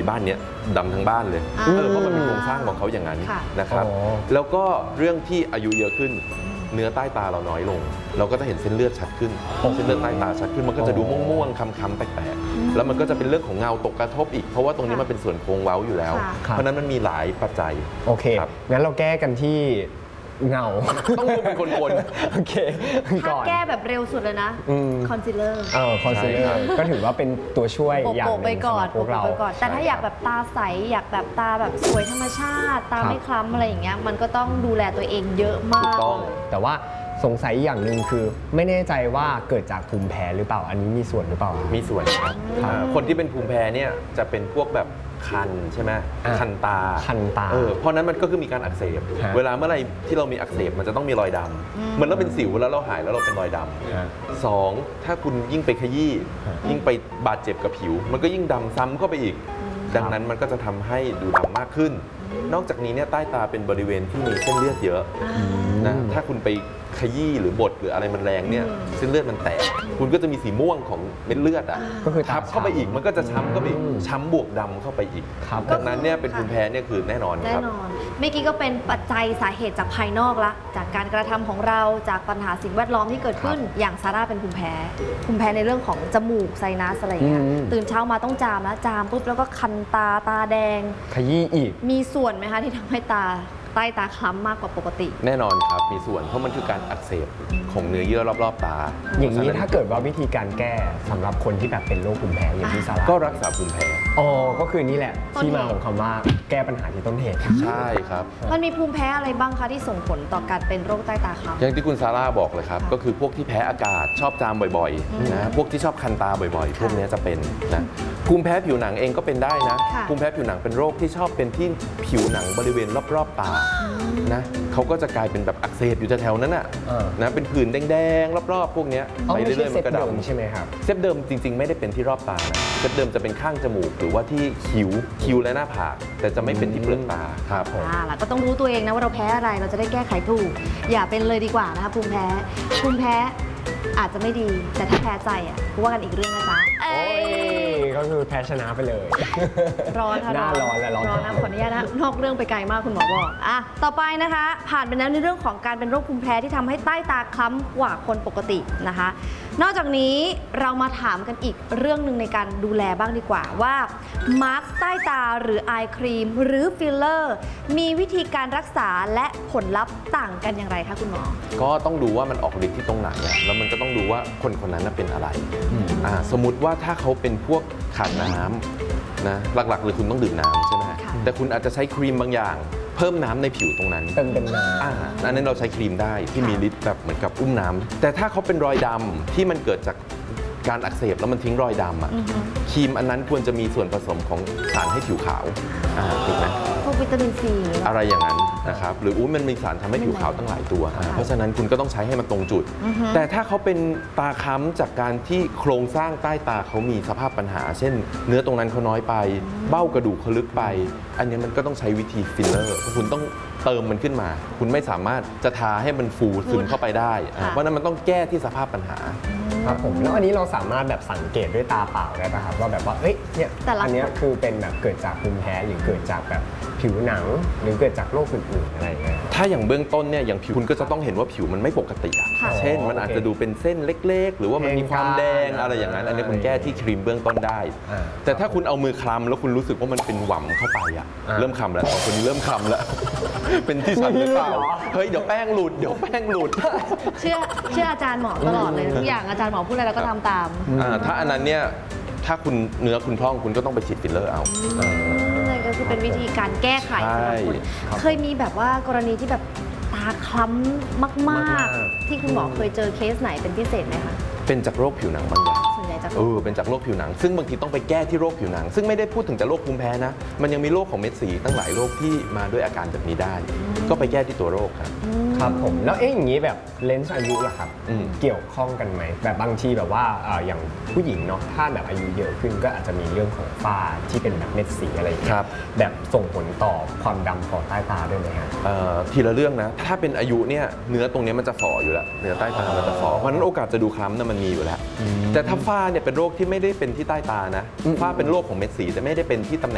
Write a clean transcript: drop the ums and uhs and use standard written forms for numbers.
บ้านเนี้ยดำทั้งบ้านเลยเพราะมันเป็นโครงสร้างของเขาอย่างนั้นนะครับแล้วก็เรื่องที่อายุเยอะขึ้นเนื้อใต้ตาเราน้อยลงเราก็จะเห็นเส้นเลือดชัดขึ้นเส้นเลือดใต้ตาชัดขึ้นมันก็จะดูม่วงๆค้ำๆแปลกๆแล้วมันก็จะเป็นเรื่องของเงาตกกระทบอีกเพราะว่าตรงนี้มันเป็นส่วนโค้งเว้าอยู่แล้วเพราะนั้นมันมีหลายปัจจัยโอเคงั้นเราแก้กันที่เงาต้องดูเป็นคนๆโอเคถ้าแก้แบบเร็วสุดเลยนะคอนซีลเลอร์คอนซีลเลอร์ก็ถือว่าเป็นตัวช่วยอย่างหนึ่งไปก่อนพวกเราแต่ถ้าอยากแบบตาใสอยากแบบตาแบบสวยธรรมชาติตาไม่คล้ำอะไรอย่างเงี้ยมันก็ต้องดูแลตัวเองเยอะมากแต่ว่าสงสัยอย่างหนึ่งคือไม่แน่ใจว่าเกิดจากภูมิแพ้หรือเปล่าอันนี้มีส่วนหรือเปล่ามีส่วนครับคนที่เป็นภูมิแพ้เนี่ยจะเป็นพวกแบบคันใช่ไหมคันตาเพราะนั้นมันก็คือมีการอักเสบเวลาเมื่อไรที่เรามีอักเสบมันจะต้องมีรอยดำเหมือนเราเป็นสิวแล้วเราหายแล้วเราเป็นรอยดำสองถ้าคุณยิ่งไปขยี้ยิ่งไปบาดเจ็บกับผิวมันก็ยิ่งดำซ้ำเข้าไปอีกดังนั้นมันก็จะทำให้ดูดำมากขึ้นนอกจากนี้เนี่ยใต้ตาเป็นบริเวณที่มีเส้นเลือดเยอะนะถ้าคุณไปขยี้หรือบดหรืออะไรมันแรงเนี่ยเส้นเลือดมันแตกคุณก็จะมีสีม่วงของเม็ดเลือดอ่ะก็คือทับเข้าไปอีกมันก็จะช้ำเข้าไปอีกช้ำบวกดำเข้าไปอีกดังนั้นเนี่ยเป็นภูมิแพ้เนี่ยคือแน่นอนครับเมื่อกี้ก็เป็นปัจจัยสาเหตุจากภายนอกละจากการกระทำของเราจากปัญหาสิ่งแวดล้อมที่เกิดขึ้นอย่างซาร่าเป็นภูมิแพ้ในเรื่องของจมูกไซนัสอะไรอย่างเงี้ยตื่นเช้ามาต้องจามแล้วจามปุ๊บแล้วก็คันตาแดงขยี้อีกมีส่วนไหมคะที่ทำให้ใต้ตาคล้ำมากกว่าปกติแน่นอนครับมีส่วนเพราะมันคือการอักเสบของเนื้อเยื่อรอบๆตาอย่างนี้ถ้าเกิดว่าวิธีการแก้สำหรับคนที่แบบเป็นโรคภูมิแพ้อย่างที่ซาร่าก็รักษาภูมิแพ้ก็คือนี่แหละที่มาของคำว่าแก้ปัญหาที่ต้นเหตุใช่ครับมันมีภูมิแพ้อะไรบ้างคะที่ส่งผลต่อการเป็นโรคใต้ตาคล้ำอย่างที่คุณซาร่าบอกเลยครับก็คือพวกที่แพ้อากาศชอบจามบ่อยๆนะพวกที่ชอบคันตาบ่อยๆพวกนี้จะเป็นนะภูมิแพ้ผิวหนังเองก็เป็นได้นะภูมิแพ้ผิวหนังเป็นโรคที่ชอบเป็นที่ผิวหนังบริเวณรอบๆตานะเขาก็จะกลายเป็นแบบอักเสบอยู่แถวๆนั้นนะเป็นผื่นแดงๆรอบๆพวกนี้ไปเรื่อยๆมันก็ดำใช่ไหมครับเซฟเดิมจริงๆไม่ได้เป็นที่รอบตานะเซฟเดิมจะเป็นข้างจมูกหรือว่าที่คิ้วและหน้าผากแต่จะไม่เป็นที่เปลือกตาครับแล้วก็ต้องรู้ตัวเองนะว่าเราแพ้อะไรเราจะได้แก้ไขถูกอย่าเป็นเลยดีกว่านะคะภูมิแพ้อาจจะไม่ดีแต่ถ้าแพ้ใจว่ากันอีกเรื่องนะจ๊ะก็คือแพ้ชนะไปเลยร้อนค่ะหน้าร้อนและร้อนนะขออนุญาตนะนอกเรื่องไปไกลมากคุณหมอบอกต่อไปนะคะผ่านไปแล้วในเรื่องของการเป็นโรคภูมิแพ้ที่ทำให้ใต้ตาคล้ำกว่าคนปกตินะคะนอกจากนี้เรามาถามกันอีกเรื่องหนึ่งในการดูแลบ้างดีกว่าว่ามาร์คใต้ตาหรือไอครีมหรือฟิลเลอร์มีวิธีการรักษาและผลลัพธ์ต่างกันอย่างไรคะคุณหมอก็ต้องดูว่ามันออกฤทธิ์ที่ตรงไหนแล้วมันก็ต้องดูว่าคนนั้นเป็นอะไรสมมุติว่าถ้าเขาเป็นพวกขาดน้ำนะหลักๆเลยคุณต้องดื่มน้ำใช่ไหมแต่คุณอาจจะใช้ครีมบางอย่างเพิ่มน้ำในผิวตรงนั้นเติมน้ำอันนั้นเราใช้ครีมได้ที่มีฤทธิ์แบบเหมือนกับอุ้มน้ำแต่ถ้าเขาเป็นรอยดำที่มันเกิดจากการอักเสบแล้วมันทิ้งรอยดำครีมอันนั้นควรจะมีส่วนผสมของสารให้ผิวขาวถูกไหมพวกวิตามินซีอะไรอย่างนั้นนะครับหรือมันมีสารทำให้ผิวขาวตั้งหลายตัวเพราะฉะนั้นคุณก็ต้องใช้ให้มันตรงจุดแต่ถ้าเขาเป็นตาค้ำจากการที่โครงสร้างใต้ตาเขามีสภาพปัญหาเช่นเนื้อตรงนั้นเขาน้อยไปเบ้ากระดูกเขาลึกไปอันนี้มันก็ต้องใช้วิธีฟิลเลอร์คุณต้องเติมมันขึ้นมาคุณไม่สามารถจะทาให้มันฟูซึมเข้าไปได้เพราะนั้นมันต้องแก้ที่สภาพปัญหาครับผมแล้วอันนี้เราสามารถแบบสังเกตด้วยตาเปล่าได้ป่ะครับว่าแบบว่าเนี่ยอันนี้คือเป็นแบบเกิดจากภูมิแพ้หรือเกิดจากแบบผิวหนังหรือเกิดจากโรคอื่นๆอะไรเงี้ยถ้าอย่างเบื้องต้นเนี่ยอย่างผิวคุณก็จะต้องเห็นว่าผิวมันไม่ปกติเช่นมันอาจจะดูเป็นเส้นเล็กๆหรือว่ามันมีความแดงอะไรอย่างนั้นอันนี้คุณแก้ที่ครีมเบื้องต้นได้แต่ถ้าคุณเอามือคลำแล้วคุณรู้สึกว่ามันเป็นหว่ำเข้าไปเริ่มคลำแล้วสองคนนี้เริ่มคลำแล้วเป็นที่ฉันหรือเปล่าเฮ้ยเดี๋ยวแป้งหลุดเชื่ออาจารย์หมอตลอดเลยทุกอย่างอาจารย์หมอพูดอะไรเราก็ทำตามถ้าอันนั้นเนี่ยถ้าคุณเนื้อคุณพร่องคุณก็ต้องไปฉีดฟิลเลอร์เอาก็คือเป็นวิธีการแก้ไขสำหรับคุณเคยมีแบบว่ากรณีที่แบบตาคล้ำมากๆที่คุณหมอเคยเจอเคสไหนเป็นพิเศษไหมคะเป็นจากโรคผิวหนังบางอย่างเป็นจากโรคผิวหนังซึ่งบางทีต้องไปแก้ที่โรคผิวหนังซึ่งไม่ได้พูดถึงแต่โรคภูมิแพ้นะมันยังมีโรคของเม็ดสีตั้งหลายโรคที่มาด้วยอาการแบบนี้ได้ก็ไปแก้ที่ตัวโรคครับผมแล้วอย่างนี้แบบเลนส์อายุล่ะครับเกี่ยวข้องกันไหมแบบบางทีแบบว่าอย่างผู้หญิงเนาะถ้าแบบอายุเยอะขึ้นก็อาจจะมีเรื่องของฝ้าที่เป็นแบบเม็ดสีอะไรอย่างเงี้ยแบบส่งผลต่อความดำของใต้ตาด้วยไหมครับทีละเรื่องนะถ้าเป็นอายุเนี่ยเนื้อตรงนี้มันจะฝ่ออยู่แล้วเนื้อใต้ตามันจะฝ่อเพราะนั้นโอกาสจะดูคล้ำมันมีอยู่แล้วแต่ถ้าฝ้าเนี่ยเป็นโรคที่ไม่ได้เป็นที่ใต้ตานะฝ้าเป็นโรคของเม็ดสีแต่ไม่ได้เป็นที่ตำแหน่ง